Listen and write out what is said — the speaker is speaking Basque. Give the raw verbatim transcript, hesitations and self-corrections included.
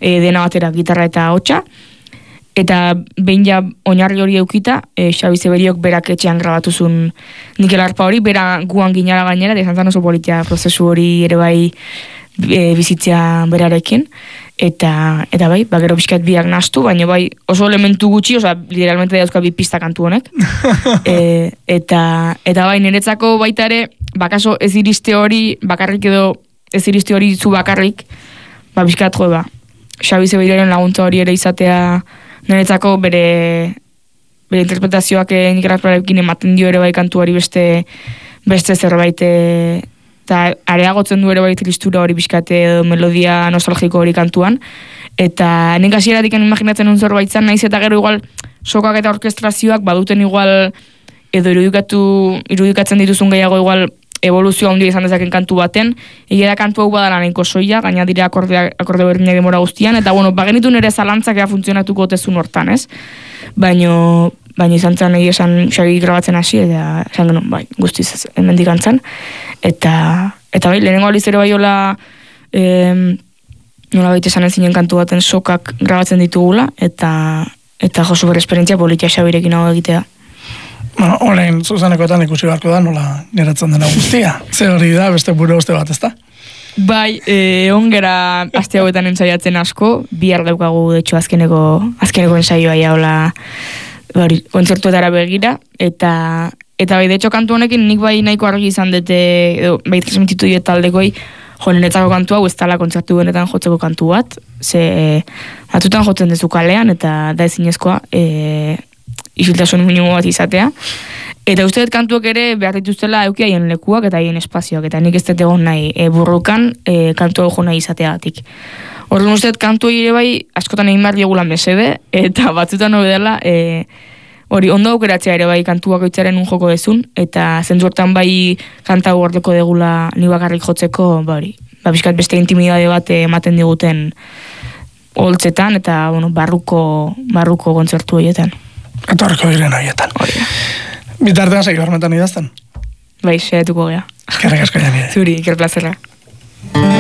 e, dena batera, gitarra eta hotsa. Eta behin ja oinarri hori eukita, e, Xabi Zeberiok berak etxean grabatuzun Nikel Arpa hori, bera guan ginara gainera, eta izan zan oso politia prozesu hori ere bai e, bizitzea berarekin. Eta, eta bai, ba, gero pixkat biak nastu, baina bai oso elementu gutxi, oza, literalmente dauzka bi pista kantu honek. e, eta, eta bai, niretzako baita ere, bakaso ez iriste hori, bakarrik edo ez iriste hori zu bakarrik, ba, pixkat jo, ba, Xabi Zeberiren laguntza hori ere izatea, niretzako bere, bere interpretazioak Nikel Arparekin ematen dio ere bai kantu hori beste, beste zerbait, eta areagotzen du ere bai tristura hori bizkate edo melodia nostalgiko hori kantuan, eta nik hasieratik imaginatzen un zerbait zan, naiz eta gero igual sokak eta orkestrazioak baduten igual edo irudikatu, irudikatzen dituzun gehiago igual evoluzio handia izan dezaken kantu baten, egia da kantu hau badala nahiko soila, gaina dira akorde, akorde berdinak demora guztian, eta bueno, bagenitu nire zalantzak ea funtzionatuko tezun hortan, ez? Baina, baina izan zen egia esan Xabi grabatzen hasi, eta esan genuen, bai, guztiz hemendik antzan, eta, eta bai, lehenengo aliz ere bai hola, em, nola baita esan zinen kantu baten sokak grabatzen ditugula, eta, eta jo super esperientzia politia Xabirekin hau egitea. Bueno, orain zuzenekoetan ikusi beharko da, nola geratzen dena guztia. Ze hori da, beste buru uste bat, ezta? Bai, eh, ongera aste hauetan ensaiatzen asko, bihar daukagu, de hecho, azkeneko, azkeneko ensaioa jaula hori, kontzertuetara begira, eta eta bai, de hecho, kantu honekin nik bai nahiko argi izan dute, edo, bai, transmititu diet taldekoi, jo, niretzako kantu hau, ez tala kontzertu benetan jotzeko kantu bat, ze batzutan jotzen dezu kalean, eta da ezinezkoa, e, isiltasun minimo bat izatea. Eta uste dut kantuak ere behar dituztela euki haien lekuak eta haien espazioak, eta nik ez dut egon nahi e, burrukan e, kantu hau nahi izateagatik. Orduan uste dut kantu ere bai askotan egin behar diogula mesede, eta batzutan hori dela e, hori ondo aukeratzea ere bai kantuak oitzaren un joko dezun, eta zentzu hortan bai kanta gordeko degula ni bakarrik jotzeko, ba hori, ba bizkat beste intimidade bat ematen diguten holtzetan, eta bueno, barruko, barruko kontzertu horietan. Etorreko diren horietan. Bitartean segi hormetan idazten? Bai, saiatuko gea. Eskerrik asko, Janire. Zuri, iker plazerra.